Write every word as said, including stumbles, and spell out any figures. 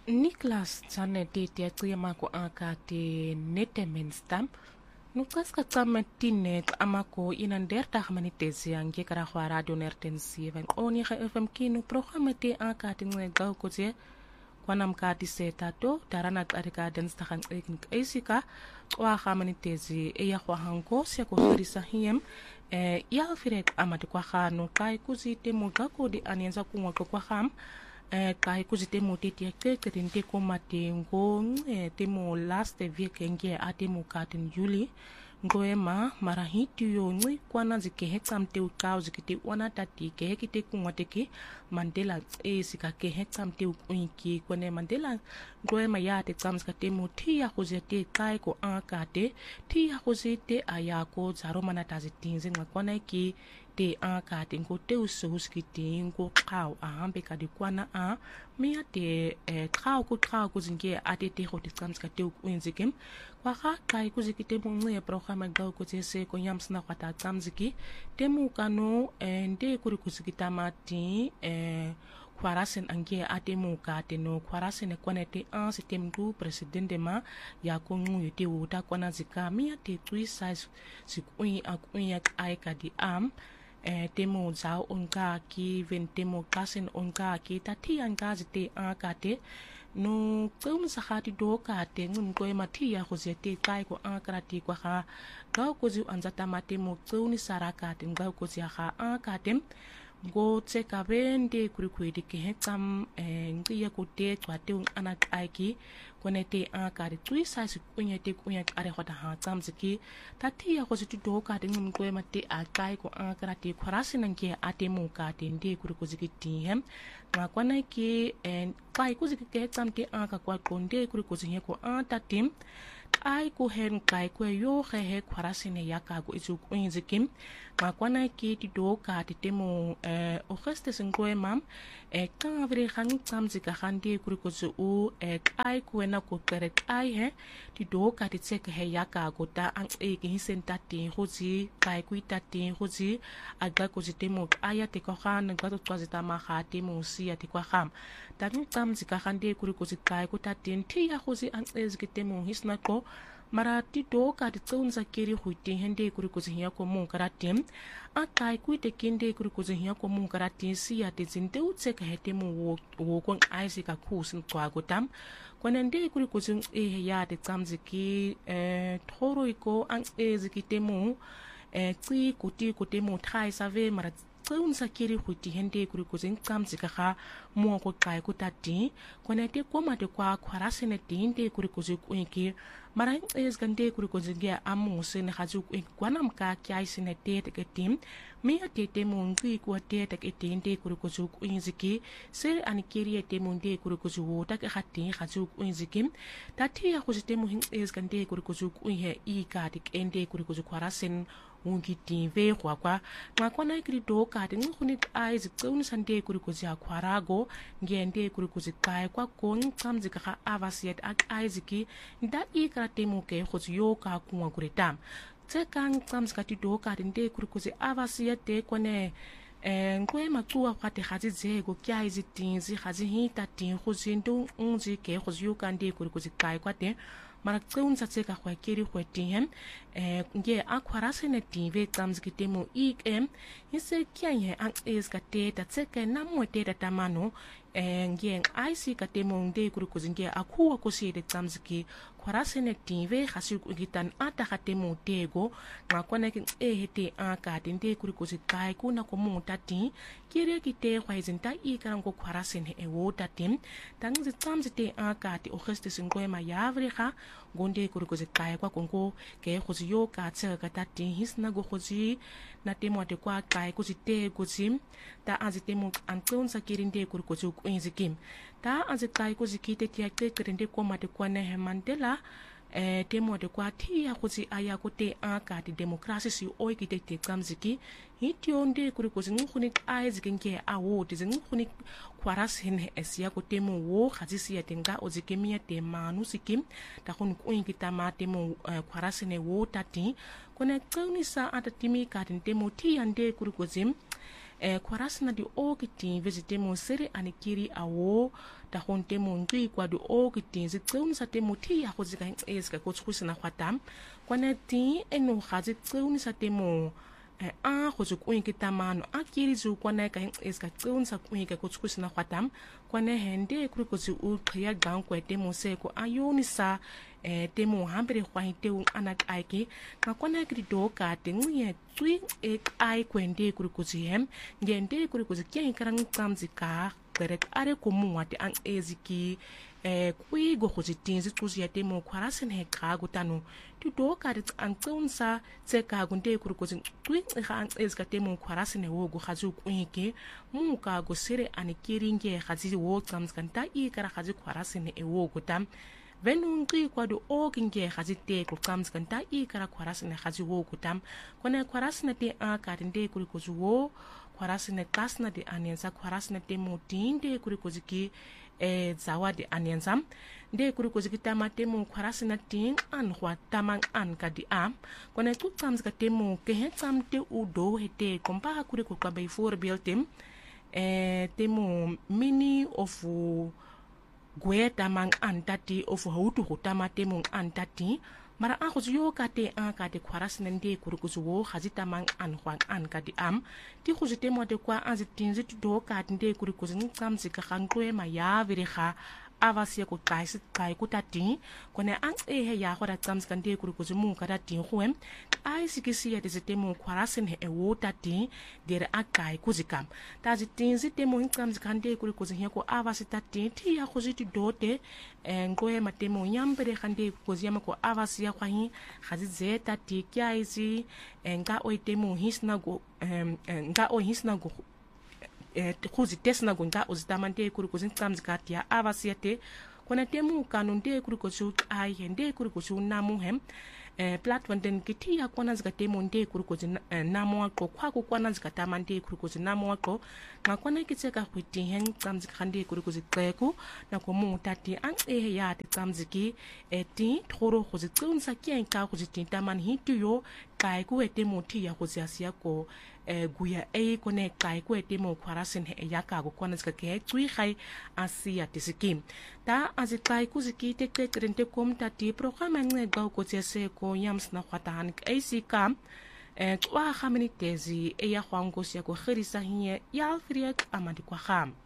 Niklas Janet ya cima ko akati netemenstam. Nukas ka tsamet tinet amako inander tak manitezi ang kara kwa radio nertensi van oni ka F M kinu programete akati ngagaw ko je kwanam kati seta to darana arika den stakan ekin esika kwa ka manitezi e ya kwa hanko sia ko risa hiem e ya firek amati kwa khano kai kuzite mugako di anyenza kumwa kwa kham eh kai kuzite moteti ke kerinte ko matengo eh temo last week nge atemo katin juli ngoema marahiti yo ngwi kwana zike hexamte ukao zikite wana tati ke hekite kumwateki mandela e sika ke hexamte uiki kone mandela ngoema ya te tsamska temo tia kuzete kai ko akate tia kuzete ayako zaromana tazitinze ngakwana ki te aka te ngo te usus ki te ngo kau a hambe ka di kwana a mea te e kau ku kau ku zinge a te te ho te tsams ka te u inzikim kwa ka kai ku ziki te mo nge programa gau ku te se ko yams na kwata tsamziki te mu kano e nde kuri ku ziki tamati e kwarasen ange ate mu ka te no kwarasen e kwane te an se te mdu presidente ma ya ko ngu te uta kwana zika mea te tui size sikui akui ak ai ka di am eh temo zao onka ki ven temo kasen onka ki tati anga zite akate no tsom sahati do ka te ngun ko matia ko zete kai ko akrati ko ha ga ko zu anzata matemo tsoni saraka te ga ko zia ha akate go tse ka bende kuri kuri ke hetsam eh ngiya ko te twate un anak aiki konete akare tui sai kunya te kunya are hota ha tsamziki tati ya ko situ do ka te ngum ko mate akai ko akara te kharasi nanke ate mu ka te ndi kuri ko zikiti hem nga kwana ki en kai ko zikite tsam te aka kwa konde kuri ko zinye ko ata tim ai ko hen kai ko yo he he kharasi ne yaka ko isu kuin zikim nga kwana ki ti do ka te temo eh o geste singwe mam e kan vre khang tsam zika khande kuri ko zu u e kai ko na ko tere ai he ti do ka ti tsek he yaka ko ta ang e ki senta ti hozi kai ku ta ti hozi aga ko zitemo aya te ko khan ga to tsazita ma khati mo si ati kwa kham ta ni tsam zika khande kuri ko zikai ko ta tin ti ya hozi ang e zikitemo hisna ko mara ti do ka ti tsunza kiri huiti hende kuri ko zihya ko mo karatim a kai ku te kinde kuri ko zihya ko mo karatin si ati zinte utse ka hete mo wo wo ko ai sika kusin kwa ko tam kwanende kuri ko zin e ya te tsamziki eh thoro iko ang e zikitemo eh tsi kuti kuti mo thai save mara tsunza kiri huiti hende kuri ko zin tsamzika kha mo ko kai ko tati kwanete ko mate kwa kharasene tinde kuri ko zikuiki mara es gande kuri ko zinge amu sene khazu kwanam ka kyai sene te te tim me ate te mungi ko te te tinde kuri ko zu inziki se anikiri te munde kuri ko zu ta ka khati khazu inziki tati ya ko te mu es gande kuri ko zu he i ka te ende kuri ko zu kwarasen ungi timve kwa kwa ngakwana ikri do ka te ngkhuni ai zikuni sande kuri ko zia kwarago ngende kuri ko zikai kwa ko ngtsamzi ka avasiet ak aiziki nda ikra temo ke ko yo ka kuma kuretam tse kang tsamzi ka ti do ka te kuri ko zi avasiet te kone eh ngwe matsuwa kwa te khazi zego kya izitinzi khazi hita tin ko zindu unzi ke ko yo ka nde kuri ko zikai kwa te mara tseunza tseka kwa kiri kwa tihem eh nge akwarase ne tive tsamziki temo ik hise kyanye ang es ka te ta tseka na mo te ta tamano eh nge aisi ka temo nde kuri kuzinge akuwa ko si de tsamziki kwarase ne tive khasi kugitan ata ka temo tego ngakona ki e hete aka tinde kuri kuzikai kuna ko mo tati kire ki te kwa izinta ikara ngo kwarase ne e wo tatim tangzi tsamzite aka ti o kheste singwe ma yavre kha gonde kuri ko zikai kwa kongo ke khozi yo ka tsaka ka tati hisna go khozi na temo de kwa kai ko zite ko zim ta azite mo antun sa kirinde kuri ko zu inzikim ta azikai ko zikite ti akte kirinde ko mate kwa ne Mandela eh temo de kwa ti ya khozi aya ko te aka di demokrasi si oi kite te kamziki hitio nde kuri ko zingu khuni ai zikinge awo ti zingu khuni kwaras hin esia ko temo wo khazisi ya tenga ozikemia te manu sikim ta khun ko ingita ma temo kwaras ne wo tati kone tsauni sa ata timi ka temo ti ande kuri ko zim eh kwarasina di okitin vegetemo sere anikiri awo ta honte mo ngri kwa di okitin zitseuni sa temo ti ya go zika eska go tshusina kwatam kwana ti eno gazi tseuni sa temo a go zo kweng tamano a kiri zo kwana ka eska tseuni sa kweng go tshusina kwatam kwana hende kuri go zo u khya gang kwa temo se ko ayoni sa eh temo hambere kwa hiteu anak aiki na kwana kri do ka tengue tui e ai kwende kuri go hem ngende kuri go kya inkarang tsamzika kerek are komu wate ang eziki eh kui go go zitinzi tsuzi ya temo kwarasen he ka gutano tu do ka rit ang tsunsa tse ka gunde kuri go tui ga ang ezika temo kwarasen wo go khazu kuike mu ka go sere anikiringe khazi wo tsamskanta i kara khazi kwarasen e wo gutam venungi kwa do oginge khazi te ko tsamskanta i kara kwarasen khazi wo gutam kona kwarasen te a ka rinde kuri go wo kwarasine kasna de anyenza kwarasine te motinde kuri koziki e zawadi anyenza de kuri koziki tamate mo kwarasina ting an hwa tamang an kadi am kone tu tsams ka temo ke he tsamte udo hete kompa kuri ko kwabe voorbeeld tem e temo mini of gwe tamang an tati of houtu ko tamate mo an tati mara a yo kate a kate kwarasina nde kuri kuzuwo hazita mang an hwang an kadi am ti khuzite mo de kwa azitinzi do kate nde kuri kuzin tsamzi ka khangwe ma ya viriha avasi ko kaisi kai kutati kone ang e he ya hora tsamzi ka nde kuri kuzimu kada tin huem ai sikisi ya de mo kwarasin he e wotati dere akai kuzikam ta zitinzi temo tsamzi ka nde kuri kuzin he ko avasi tati ti ya khuziti dote ngoe matemo nyambere khande kuziyama ko avasi ya kwahi khazize tati kyaizi nga oitemo hisna go nga o hisna go eh kuzi tesna go nga uzitamante kuri kuzin tsamzikati ya avasiyate kona temu kanunde kuri kuzu ai hende kuri kuzu namu hem eh platform den kiti ya kwana zikatemo nde kuri kuzu namu wako kwa ku kwana zikatamante kuri kuzu namu wako na kwana kiteka kwiti hen tsamzikande kuri kuzu kleku na ko mu tati an e ya te tsamziki eti thoro kuzu tsunsa kyenka kuzu tintaman hituyo kai ku etemo ti ya kuzu asia ko eh guya e kone kai ku etemo kwarasin he ya ka go kwana zikake tsui khai asia tisiki ta azikai kuziki te te trente kom tati programa nge ga ko tsese ko yams na khwatan A C kam eh twa khamini tezi e ya khwango sia ko khirisa hinye ya friek amadi kwa kham